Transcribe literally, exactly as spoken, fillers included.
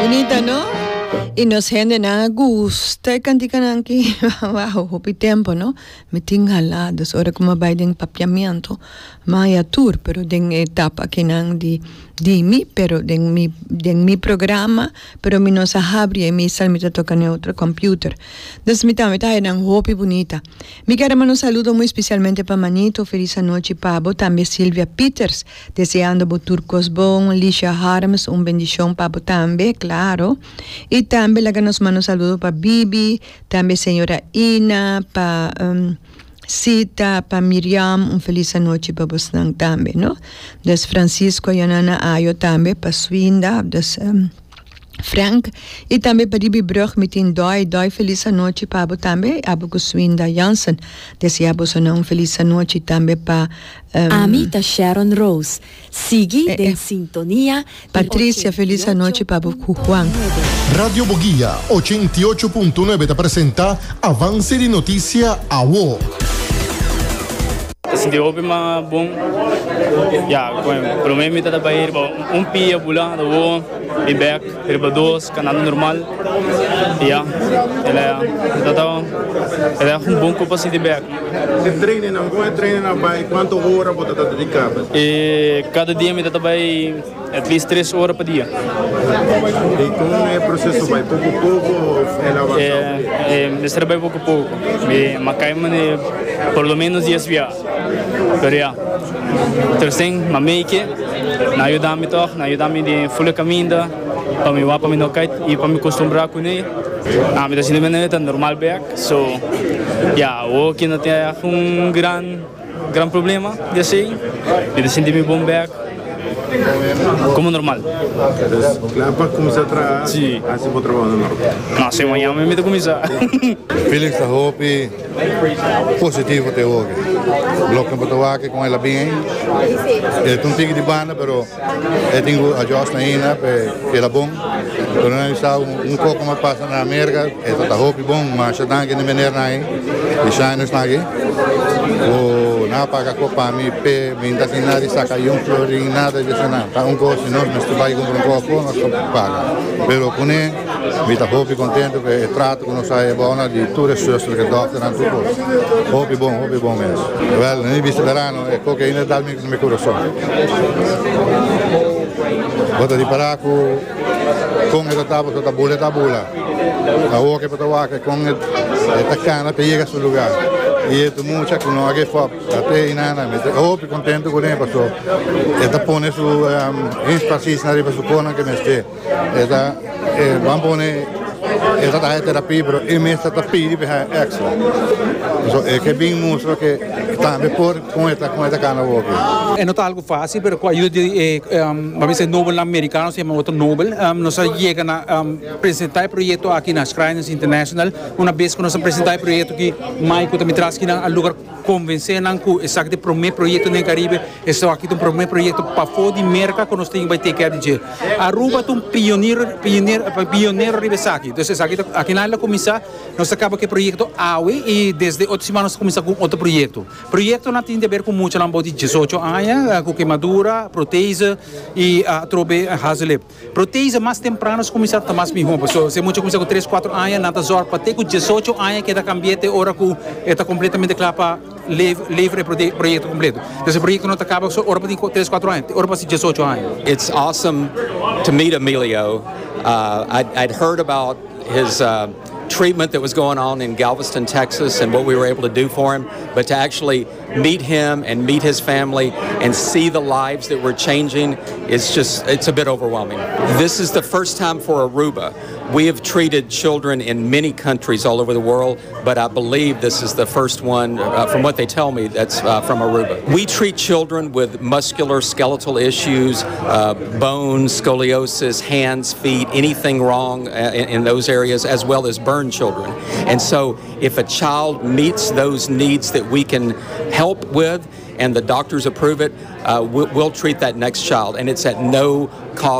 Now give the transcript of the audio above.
Bonita, ¿no? Y nos gente nada gusta cantican aquí bajo hopi tempo, ¿no? Me tinga al dus ora como vai den papiamento, maya tour, pero den etapa que nang di di mi, pero den mi den mi programa, pero mi no sahabri e mi sal mi toca en otro computer. Dus mi tamita nang hopi bonita. Mi queremos un saludo muy especialmente para Manito, feliz noche pabo, también Silvia Peters, deseando boturcos bon, Lisha Harms, un bendición pabo también, claro. Y también la que nos manda un saludo para Bibi, también señora Ina, para um, Sita, para Miriam, un feliz noche para vos también, ¿no? Des Francisco, Yanana Ayo también, para Swinda, des um, Frank, y también para Bibi Brug, metin doi, doi feliz noche para vos también, abo con Swinda Jansen, deseamos un feliz noche también para Um, Amita Sharon Rose, sigue eh, en eh, sintonía. Patricia, feliz noche para Juan. Radio Boguía ochenta y ocho punto nueve te presenta Avance de Noticia A W O. Sindi opi ma bom ya pelo menos me tá para ir um pia bulan do wo e back ir para dois canal normal ya ela tá ela um bom capacidade de back de treino não como é treino na vai quanto hora você tá dedicado e cada dia me tá para at least três horas por dia e como é o processo vai pouco a pouco ela avança é é trabalho pouco a pouco me macai mane por lo menos dias via pero ya tercem mameke na ajuda-me toch na ajuda-me de full caminho para me para me não cair e para me acostumbrar com ele ah me deixa de maneira normal back so ya o que não tem um grande grande problema de assim me deixa de me bom back como normal. Claro, para começar a trabalhar, sim, assim vou trabalhar normal. Não, se amanhã me meto a começar. Felix da Hopi, positivo até hoje. Bloco para trabalhar com ela bem. Ele tem um tique de banda, pero ele tem a ajuste ainda, que ela bom. Então nós está um pouco mais passa na América, essa da Hopi bom, mas já está aqui na maneira aí, e já não está aqui. O na paga copa mi pe mi inda sin nada saca y un florín nada de nada está un costo no me estoy vai comprar un copo no paga pero con él mi está hopi contento que el trato que nos ha buona di tutte le sue che doctor and tutto hopi buon hopi buon mes well nei visto verano e cocaina dal mi mi corazón bota di paracu con el tabo toda bula tabula la o che poteva che con el taccana per llega sul lugar y esto mucha que no haga fue até y nada me oh contento con él pasó esta pone su énfasis nadie para su pona que me esté esta van pone esta ta terapia pero y me esta terapia per extra so è che ben mostra che también por con esta con esta cana boca é não tá algo fácil pero com a ajuda de um, vamos dizer Nobel americano se chama outro Nobel um, nós chega a um, apresentar o projeto aqui na Scribes International uma vez que nós apresentar o projeto que Maico também traz aqui na lugar convencer não que exato o primeiro projeto no Caribe esse aqui é um primeiro projeto para fora de merca que nós temos vai ter que dizer Aruba é um pioneiro pioneiro pioneiro ribesaki então esse aqui aqui na começar nós acaba que projeto A W E e desde outras semanas começar com outro projeto projeto não tem a ver com muito não pode dezoito anos com queimadura proteína e a trobe hazle proteína mais temprano começar a mais melhor porque se muito começar com três quatro anos nada zor para ter com dezoito anos que da cambiete hora que está completamente claro para livre projeto completo esse projeto não acaba só hora para três quatro anos hora para dezoito anos. It's awesome to meet Emilio. Uh, I'd, I'd heard about his uh, treatment that was going on in Galveston, Texas, and what we were able to do for him, but to actually meet him and meet his family and see the lives that we're changing, it's just, it's a bit overwhelming. This is the first time for Aruba. We have treated children in many countries all over the world, but I believe this is the first one, uh, from what they tell me, that's uh, from Aruba. We treat children with muscular skeletal issues, uh, bones, scoliosis, hands, feet, anything wrong in, in those areas, as well as burn children. And so if a child meets those needs that we can help with and the doctors approve it, uh, we'll, we'll treat that next child, and it's at no cost.